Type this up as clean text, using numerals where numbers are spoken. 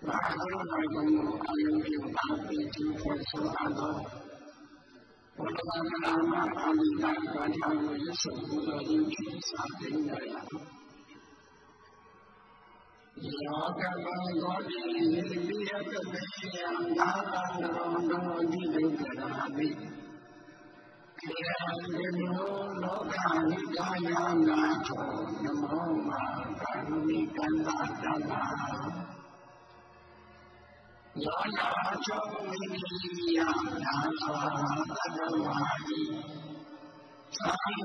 ဘာလို့လဲကိုအယုံပြုပါပြီးသူဖို့ဆိုတော့ဘုရားနာမအမိတာဘာကြောင့်ရစ်စုဘုရားရှင်ကြီးစာတင်ရတာယောကဘံကိုဒီဒီရတဲ့ယံသာတော်တော်ဒီလိုကြတာပြီခေယံဒီလိုလောကနိကာယနာသောနမောမာကာမိကန္တာတ္တာယောနာသောဝိနိယနာသောတတ္တဝါတိသာ